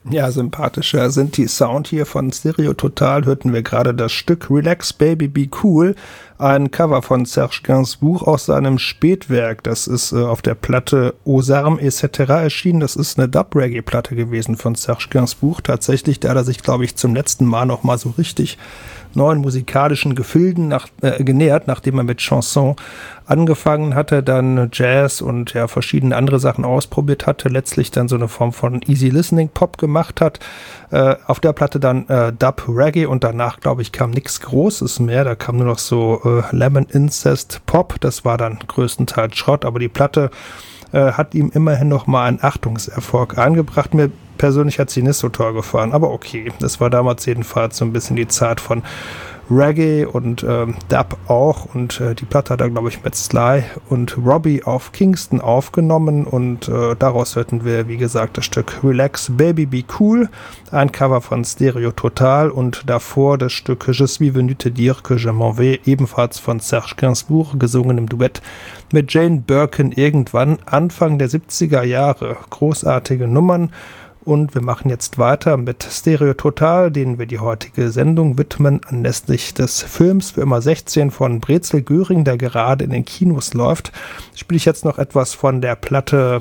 Ja, sympathischer Sinti-Sound hier von Stereo Total. Hörten wir gerade das Stück Relax Baby Be Cool, ein Cover von Serge Gainsbourg aus seinem Spätwerk. Das ist auf der Platte Aux Armes etc. erschienen. Das ist eine Dub-Reggae-Platte gewesen von Serge Gainsbourg. Tatsächlich, da hat er sich, glaube ich, zum letzten Mal noch mal so richtig neuen musikalischen Gefilden genähert, nachdem er mit Chanson angefangen hatte, dann Jazz und ja verschiedene andere Sachen ausprobiert hatte, letztlich dann so eine Form von Easy Listening Pop gemacht hat. Auf der Platte dann Dub Reggae und danach, glaube ich, kam nichts Großes mehr. Da kam nur noch so Lemon Incest Pop. Das war dann größtenteils Schrott, aber die Platte hat ihm immerhin noch mal einen Achtungserfolg eingebracht. Mir persönlich hat sie nicht so toll gefallen, aber okay. Das war damals jedenfalls so ein bisschen die Zeit von Reggae und Dub auch, und die Platte hat er, glaube ich, mit Sly und Robbie auf Kingston aufgenommen, und daraus hörten wir, wie gesagt, das Stück Relax Baby Be Cool, ein Cover von Stereo Total, und davor das Stück Je suis venu te dire que je m'en vais, ebenfalls von Serge Gainsbourg, gesungen im Duett mit Jane Birkin irgendwann Anfang der 70er Jahre. Großartige Nummern. Und wir machen jetzt weiter mit Stereo Total, denen wir die heutige Sendung widmen, anlässlich des Films Für immer 16 von Brezel Göring, der gerade in den Kinos läuft. Spiele ich jetzt noch etwas von der Platte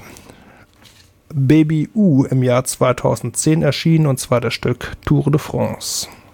Baby U im Jahr 2010 erschienen, und zwar das Stück Tour de France.